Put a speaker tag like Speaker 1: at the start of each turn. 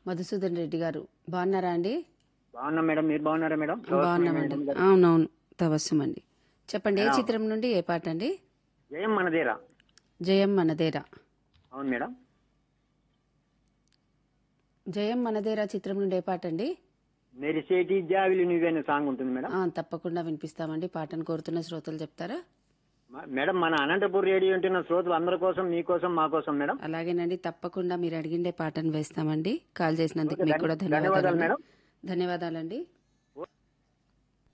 Speaker 1: మధుసూదన్ రెడ్డి గారు బాగున్నారా అండి?
Speaker 2: బాగున్నా మేడం, మీరు బాగున్నారా మేడం?
Speaker 1: బాగున్నామండి. అవునవును, తవస్సుం అండి. చెప్పండి, ఏ
Speaker 2: మేడం,
Speaker 1: చిత్రం నుండి ఏ పాట అండి?
Speaker 2: జయం మనదేరా.
Speaker 1: జయం మనదేరా.
Speaker 2: అవును మేడం.
Speaker 1: జయం మనదేరా చిత్రం నుండి ఏ పాట అండి?
Speaker 2: మెరిసేటి జావిలి నువ్వేనే సాంగ్ ఉంటుంది మేడం.
Speaker 1: తప్పకుండా వినిపిస్తామండి. పాటను కోరుతున్న శ్రోతలు చెప్తారా?
Speaker 2: మేడం, మన అనంతపూర్ రేడియో ఉంటున్న శ్రోతలు అందరి కోసం, మీకోసం, మా కోసం మేడం.
Speaker 1: అలాగేనండి, తప్పకుండా మీరు అడిగిండే పాటను వేస్తామండి. కాల్ చేసినందుకు మీకు కూడా
Speaker 2: ధన్యవాదాలు
Speaker 1: ధన్యవాదాలు
Speaker 2: మేడం.
Speaker 1: ధన్యవాదాలండి.